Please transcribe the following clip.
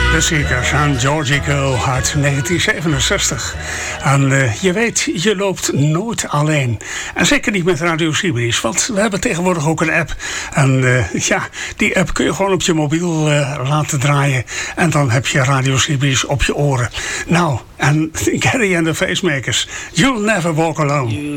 De Seekers aan Georgie Girl uit 1967. En je weet, je loopt nooit alleen. En zeker niet met Radio Siberisch, want we hebben tegenwoordig ook een app. En die app kun je gewoon op je mobiel laten draaien. En dan heb je Radio Siberisch op je oren. Nou, en Gary and the Facemakers. You'll never walk alone.